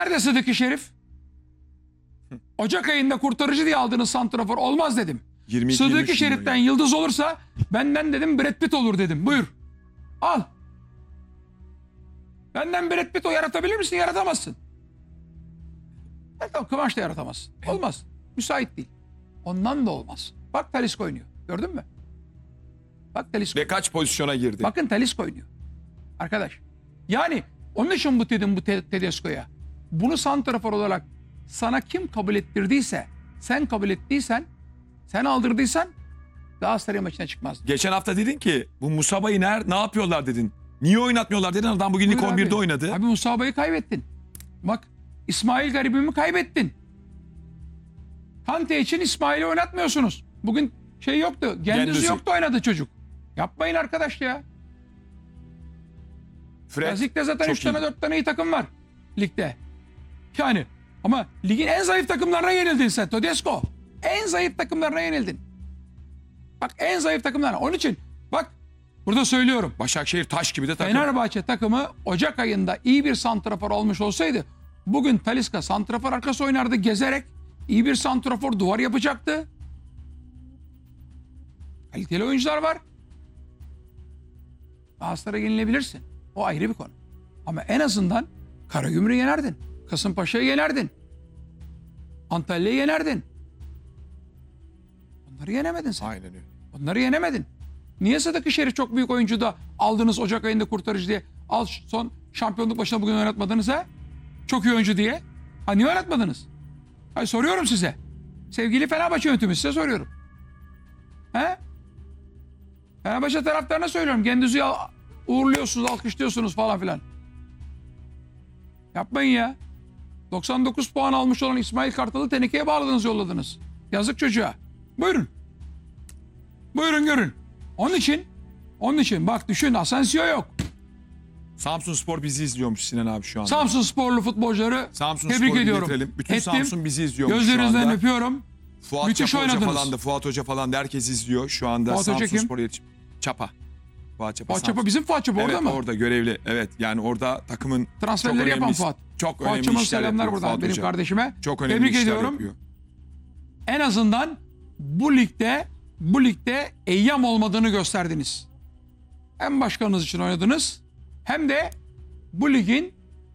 Nerede Sıdıkı Şerif? Ocak ayında kurtarıcı diye aldığınız santrafor olmaz dedim. 22-23 Sıdıkı Şerif'ten milyon. yıldız olursa benden dedim Brad Pitt olur dedim. Buyur. Al. Benden Brad Pitt o yaratabilir misin? Yaratamazsın. Kıvanç da yaratamazsın. Olmaz. Müsait değil. Ondan da olmaz. Bak Talisca oynuyor. Gördün mü? Bak Talisca. Ve kaç pozisyona girdi? Bakın Talisca oynuyor. Arkadaş. Yani onun için bu dedim bu Tedesco'ya. Bunu santrafor olarak sana kim kabul ettirdiyse, sen kabul ettiysen, sen aldırdıysan Galatasaray maçına çıkmaz. Geçen hafta dedin ki bu Musaba'yı ne yapıyorlar dedin. Niye oynatmıyorlar dedin. Adam bugün ilk Buyur 11'de abi. oynadı. Abi Musaba'yı kaybettin. Bak İsmail Garibim'i kaybettin. Kante için İsmail'i oynatmıyorsunuz. Bugün şey yoktu. Gendüzü yoktu, oynadı çocuk. Yapmayın arkadaş ya. Fred Ligde zaten çok 3 tane iyi. 4 tane iyi takım var. Ligde. Yani ama ligin en zayıf takımlarına yenildin sen Tedesco. En zayıf takımlarına yenildin. Bak en zayıf takımlarına. Onun için bak burada söylüyorum. Başakşehir taş gibi de takım. Fenerbahçe takımı Ocak ayında iyi bir santrafor olmuş olsaydı bugün Talisca santrafor arkası oynardı gezerek. İyi bir santrafor duvar yapacaktı. Kaliteli oyuncular var. Galatasaray'a yenilebilirsin. O ayrı bir konu. Ama en azından Karagümrük'ü yenerdin. Kasımpaşa'yı yenerdin. Antalya'yı yenerdin. Onları yenemedin sen. Aynen öyle. Onları yenemedin. Niye Sıdıkı Şerif çok büyük oyuncu da aldınız Ocak ayında kurtarıcı diye? Al son şampiyonluk başına bugün oynatmadınız ha? Çok iyi oyuncu diye. Ha niye oynatmadınız? Hayır soruyorum size. Sevgili Fenerbahçe yönetimi size soruyorum. He? Fenerbahçe taraftarına söylüyorum. Gendüzü'yü uğurluyorsunuz, alkışlıyorsunuz falan filan. Yapmayın ya. 99 puan almış olan İsmail Kartal'ı tenekeye bağladınız, yolladınız. Yazık çocuğa. Buyurun. Buyurun görün. Onun için bak düşün, Asensio yok. Samsunspor bizi izliyormuş Sinan abi şu anda. Samsun sporlu futbolcuları tebrik ediyorum. Getirelim. Bütün Ettim. Samsun bizi izliyormuş şu Gözlerinizden anda. öpüyorum. Fuat Müthiş Çapa Hoca oynadınız. falan da, Fuat Hoca falan da herkes izliyor şu anda. Fuat Hoca Samsun kim? Spor iletişim. Çapa. Fuat Çapa. Fuat Çapa, Samsun. bizim Fuat Çapa Evet, orada mı? orada görevli. Evet yani orada takımın Transferleri çok yapan önemli, Fuat. çok önemli Fuat'cığıma işler selamlar yapıyor buradan Fuat benim Hoca. kardeşime. Çok önemli Tebrik işler ediyorum. yapıyor. En azından bu ligde eyyam olmadığını gösterdiniz. Hem başkanınız için oynadınız hem de bu ligin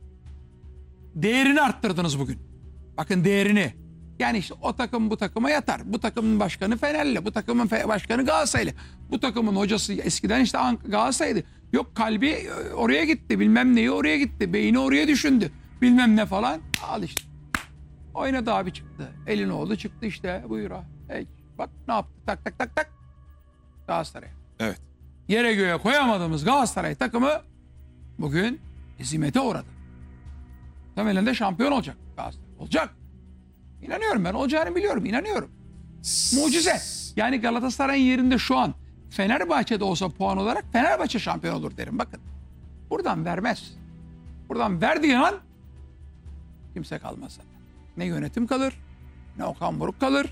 değerini arttırdınız bugün. Bakın değerini. Yani işte o takım bu takıma yatar. Bu takımın başkanı Fenerli, bu takımın başkanı Galatasaraylı. Bu takımın hocası eskiden işte Galatasaray'dı. Yok kalbi oraya gitti, bilmem neyi oraya gitti, beyni oraya düşündü. Bilmem ne falan. Al işte. Oynadı abi çıktı. Elin oğlu çıktı işte. Buyur ha. Hey, bak ne yaptı? Tak tak tak tak. Galatasaray. Evet. Yere göğe koyamadığımız Galatasaray takımı bugün hezimete uğradı. Muhtemelen de şampiyon olacak Galatasaray. Olacak. İnanıyorum, ben olacağını biliyorum. İnanıyorum. Mucize. Yani Galatasaray'ın yerinde şu an Fenerbahçe'de olsa puan olarak Fenerbahçe şampiyon olur derim. Bakın. Buradan vermez. Buradan verdiği an kimse kalmaz zaten. Ne yönetim kalır, ne Okan Buruk kalır.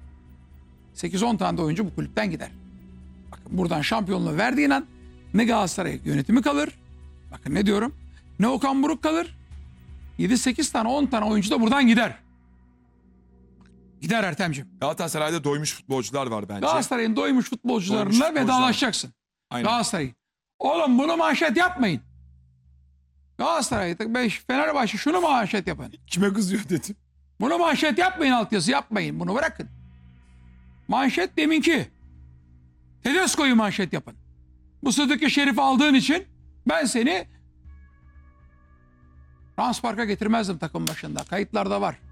8-10 tane de oyuncu bu kulüpten gider. Bakın buradan şampiyonluğu verdiğin an ne Galatasaray yönetimi kalır. Bakın ne diyorum. Ne Okan Buruk kalır. 7-8 tane 10 tane oyuncu da buradan gider. Gider Ertem'ciğim. Galatasaray'da doymuş futbolcular var bence. Galatasaray'ın doymuş futbolcularına futbolcular. vedalaşacaksın. Aynen. Galatasaray'ın. Oğlum bunu manşet yapmayın. Galatasaray'da Fenerbahçe şunu manşet yapın. Kime kızıyor dedim. Bunu manşet yapmayın, altyazı yapmayın. Bunu bırakın. Manşet deminki. Tedesco'yu manşet yapın. Bu Sıdıkı Şerif aldığın için ben seni Transpark'a getirmezdim takım başında. Kayıtlarda var.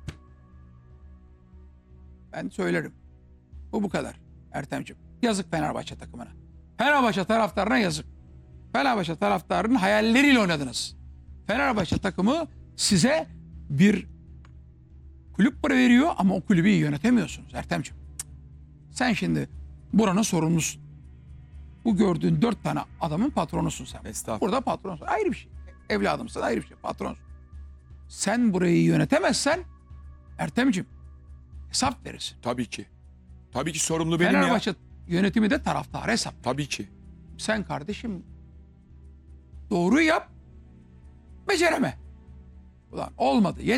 Ben söylerim. Bu kadar Ertem'ciğim. Yazık Fenerbahçe takımına. Fenerbahçe taraftarına yazık. Fenerbahçe taraftarının hayalleriyle oynadınız. Fenerbahçe takımı size bir kulüp para veriyor ama o kulübü iyi yönetemiyorsunuz Ertem'ciğim. Sen şimdi buranın sorumlusun. Bu gördüğün 4 tane adamın patronusun sen. Estağfurullah. Burada patronsun. Ayrı bir şey. Evladımsın, ayrı bir şey. Patronsun. Sen burayı yönetemezsen Ertem'ciğim hesap verirsin. Tabii ki. Tabii ki sorumlu benim ya. Fenerbahçe yönetimi de taraftara hesap. Tabii ki. Sen kardeşim doğruyu yap, becereme. Ulan olmadı.